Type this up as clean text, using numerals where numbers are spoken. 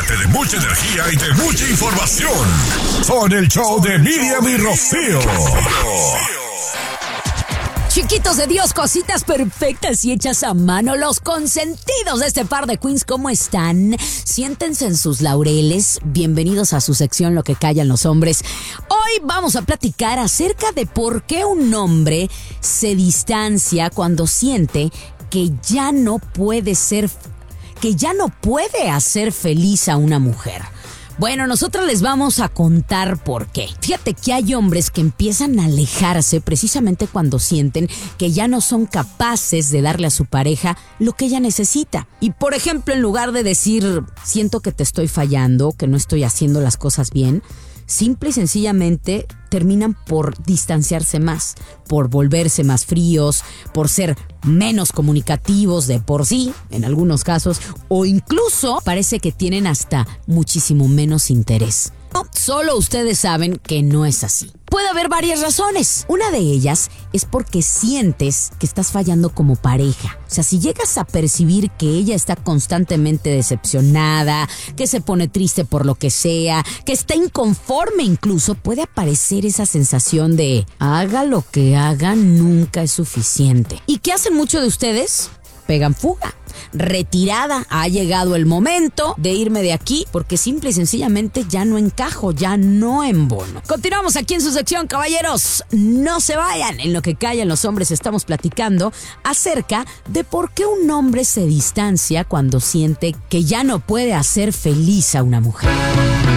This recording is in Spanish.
Llénate de mucha energía y de mucha información. Con el show de Miriam y Rocío. Chiquitos de Dios, cositas perfectas y hechas a mano, los consentidos de este par de queens, ¿cómo están? Siéntense en sus laureles, bienvenidos a su sección Lo que callan los hombres. Hoy vamos a platicar acerca de por qué un hombre se distancia cuando siente que ya no puede hacer feliz a una mujer. Bueno, nosotros les vamos a contar por qué. Fíjate que hay hombres que empiezan a alejarse precisamente cuando sienten que ya no son capaces de darle a su pareja lo que ella necesita. Y por ejemplo, en lugar de decir, siento que te estoy fallando, que no estoy haciendo las cosas bien, simple y sencillamente terminan por distanciarse más, por volverse más fríos, por ser menos comunicativos de por sí, en algunos casos, o incluso parece que tienen hasta muchísimo menos interés. No, solo ustedes saben que no es así. Puede haber varias razones. Una de ellas es porque sientes que estás fallando como pareja. O sea, si llegas a percibir que ella está constantemente decepcionada, que se pone triste por lo que sea, que está inconforme incluso, puede aparecer esa sensación de haga lo que haga, nunca es suficiente. ¿Y qué hacen muchos de ustedes? Pegan fuga. Retirada, ha llegado el momento de irme de aquí porque simple y sencillamente ya no encajo, ya no embono. Continuamos aquí en su sección, caballeros, no se vayan. En Lo que callan los hombres estamos platicando acerca de por qué un hombre se distancia cuando siente que ya no puede hacer feliz a una mujer.